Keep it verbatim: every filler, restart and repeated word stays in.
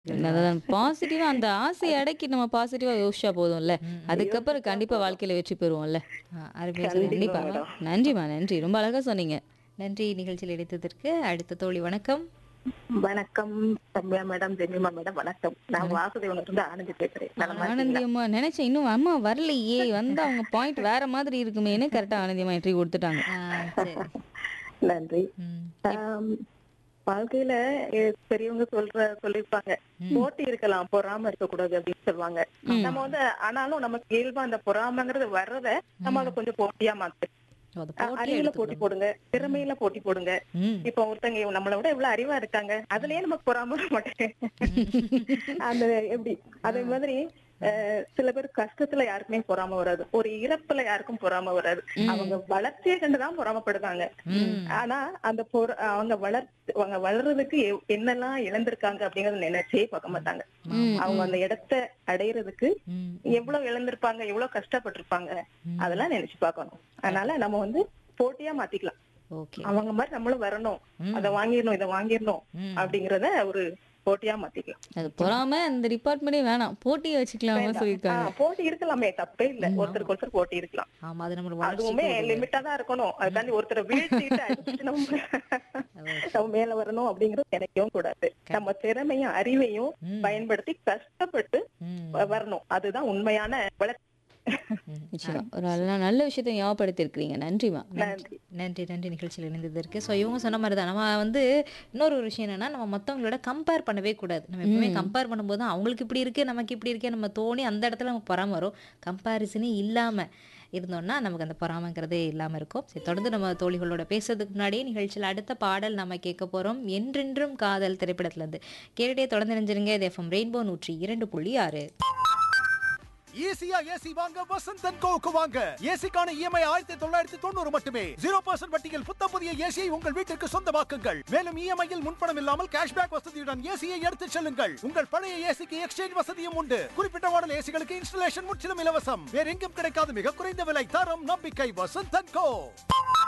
என்னதான் பாசிட்டிவா அந்த ஆசைய அடக்கி நம்ம பாசிட்டிவா யோசிச்சா போதும்ல. ம். அதுக்கப்புறம் யோசிச்சா கண்டிப்பா போதும். வாழ்க்கையில வெற்றி பெறுவோம்ல. ஆ, அருமையா சொன்னீங்க. கண்டிப்பா கண்டிப்பா. மேடம். நன்றிம்மா, நன்றி. ரொம்ப அழகா சொன்னீங்க. நன்றி நிகழ்ச்சியில் இணைத்ததற்கு. அடுத்த தோழி வணக்கம். வணக்கம் ரம்யா மேடம், ஜெமிமா மேடம், வணக்கம். நான் வணக் வாசுதேவனத்துல இருந்து ஆனந்தி பேசுறேன். நலமா ஆனந்தி இருக்கீங்களா? அம்மா நெனச்சேன் இன்னும் அம்மா வரலையே! வந்தா அவங்க பாயிண்ட் வேற மாதிரி இருக்குமேன்னு கரெக்ட்டா ஆனந்தி அம்மா என்ட்ரி குடுத்துட்டாங்க. ஆ, சரி. நன்றி. ம். ஆம், வாழ்க்கையில எ பெரியவங்க சொல்ற சொல்லிருப்பாங்க, ம். போட்டி இருக்கலாம், பொறாம இருக்கக்கூடாது அப்படின்னு சொல்லுவாங்க. ம். நம்ம வந்து ஆனாலும் நமக்கு இயல்பா அந்த பொறாமைங்கிறது வர்றத நம்ம அதை கொஞ்சம் போட்டியா மாத்து. அத அ- போட்டியா அறிவுல போட்டி எடுத்துக்கணும். போடுங்க, திறமையில போட்டி போடுங்க. ம். இப்ப ஒருத்தங்க இவங்க நம்மளை விட எவ்வளவு அறிவா இருக்காங்க, அதுலயே நமக்கு பொறாம வர மாட்டேன். அந்த எப்படி அதே மாதிரி அஹ், சில பேர் கஷ்டத்துல யாருக்குமே பொறாம வராது, ஒரு இறப்புல யாருக்கும் பொறாம வராது. அவங்க வளர்ச்சியை கண்டுதான் பொறாமப்படுதாங்க. ம். ஆனா அந்த பொற அவங்க வளர் அவங்க வளர்றதுக்கு எவ்- என்னெல்லாம் இழந்திருக்காங்க அப்படிங்கறத நினைச்சே பார்க்க மாட்டாங்க. ம், அவங்க ம். அந்த இடத்தை அடையிறதுக்கு ம். எவ்வளவு இழந்திருப்பாங்க, எவ்வளவு கஷ்டப்பட்டிருப்பாங்க, அதெல்லாம் நினைச்சு பார்க்கணும். அதனால நம்ம வந்து போட்டியா மாத்திக்கலாம். ஓகே. அவங்க மாதிரி நம்மளும் வரணும், ம். அத வாங்கிடணும், இத வாங்கிடணும் ம். அப்படிங்கறத ஒரு போட்டியா மாத்திக்கலாம். அது பொறாம அந்த டிபார்ட்மெண்டே வேணாம். போட்டிய வச்சுக்கலாமா வேண்டாம். சொல்லியிருக்காங்க. ஆ, போட்டி இருக்கலாமே, தப்பே இல்ல. ஒருத்தருக்கு ஒருத்தர் போட்டி இருக்கலாம். ஆமா, அது நம்ம அதுவுமே வளர்ச்சிக்கு உதவும். லிமிட்டா தான் இருக்கணும். அதுதாண்டி ஒருத்தரை வீழ்த்திட்டு அடிச்சுட்டு நம்ம நம்ம மேல வரணும் அப்படிங்கறது நினைக்கவும் கூடாது. நம்ம திறமையும் அறிவையும் ம். பயன்படுத்தி கஷ்டப்பட்டு ம். வ- வரணும். அதுதான் உண்மையான வளர்ச்சி. ம். நிச்சயமா. ஒரு நல்ல நல்ல விஷயத்த ஞாபகப்படுத்தி இருக்கிறீங்க. நன்றிம்மா. நன்றி. நன்றி நன்றி நிகழ்ச்சியில் இணைந்ததற்கு. ஸோ இவங்க சொன்ன மாதிரி தான் நம்ம வந்து இன்னொரு ஒரு விஷயம் என்னன்னா நம்ம மற்றவங்களோட கம்பேர் பண்ணவே கூடாது. நம்ம எப்பவுமே கம்பேர் பண்ணும்போது தான் அவங்களுக்கு இப்படி இருக்கு நமக்கு இப்படி இருக்கே நம்ம தோணி அந்த இடத்துல நமக்கு பொறாம வரும். கம்பேரிசனே இல்லாமல் இருந்தோம்னா நமக்கு அந்த பொறாமைங்கிறதே இல்லாமல் இருக்கும். சரி, தொடர்ந்து நம்ம தோழிகளோட பேசுறதுக்கு முன்னாடியே நிகழ்ச்சியில் அடுத்த பாடல் நம்ம கேட்க போகிறோம். என்றென்றும் காதல் திரைப்படத்துலேருந்து கேட்டுட்டே தொடர்ந்து நினைஞ்சிருங்க. இது எஃப்எம் ரெயின்போ நூற்றி இரண்டு புள்ளி ஆறு. ஈஸியா ஏசி வாங்க வசந்த் அண்ட் கோவுக்கு வாங்க. ஏசிக்கான இஎம்ஐ ஆயிரத்தி தொள்ளாயிரத்தி தொண்ணூறு மட்டுமே. ஜீரோ பர்சன்ட் வட்டியில் புத்தம் புதிய ஏசியை உங்கள் வீட்டிற்கு சொந்தமாக்குங்கள். மேலும் இஎம்ஐயில் முன்பணம் இல்லாமல் கேஷ்பேக் வசதியுடன் ஏசியை எடுத்துச் செல்லுங்கள். உங்கள் பழைய ஏசிக்கு எக்ஸ்சேஞ்ச் வசதியும் உண்டு. குறிப்பிட்ட மாடல் ஏசிகளுக்கு இன்ஸ்டலேஷன் முற்றிலும் இலவசம். வேற எங்கும் கிடைக்காத மிக குறைந்த விலை, தரம், நம்பிக்கை. வசந்த் அண்ட் கோ.